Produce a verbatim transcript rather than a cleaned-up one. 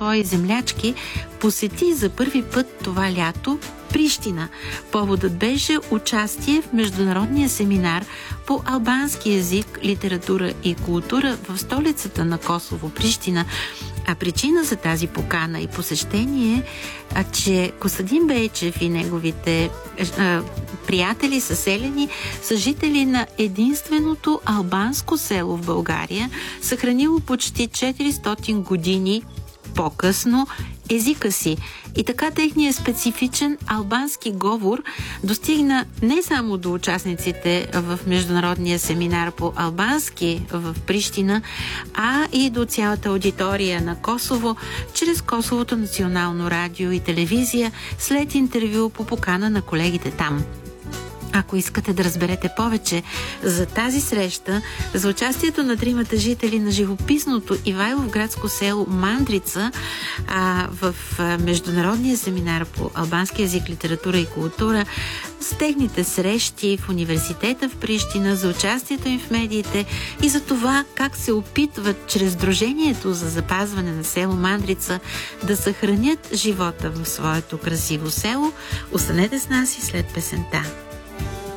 свои землячки, посети за първи път това лято Прищина. Поводът беше участие в международния семинар по албански език, литература и култура в столицата на Косово, Прищина. А причина за тази покана и посещение е, че Костадин Бейчев и неговите а, приятели, съселени, са жители на единственото албанско село в България, съхранило почти четиристотин години по-късно езика си. И така техният специфичен албански говор достигна не само до участниците в международния семинар по албански в Прищина, а и до цялата аудитория на Косово, чрез Косовото национално радио и телевизия, след интервю по покана на колегите там. Ако искате да разберете повече за тази среща, за участието на тримата жители на живописното Ивайловградско село Мандрица а, в а, международния семинар по албански език, литература и култура, с техните срещи в университета в Прищина, за участието им в медиите и за това как се опитват чрез Сдружението за запазване на село Мандрица да съхранят живота в своето красиво село, останете с нас и след песента.